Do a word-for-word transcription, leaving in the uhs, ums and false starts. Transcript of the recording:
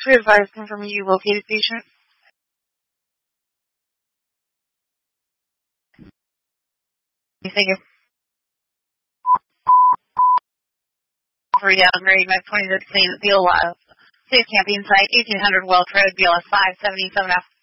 Please advise confirming you located patient. Thank you. For yeah, Mary, my twenty sixteen B L S Safe Camping Site, eighteen hundred Welch Road, B L S five seventy-seven F.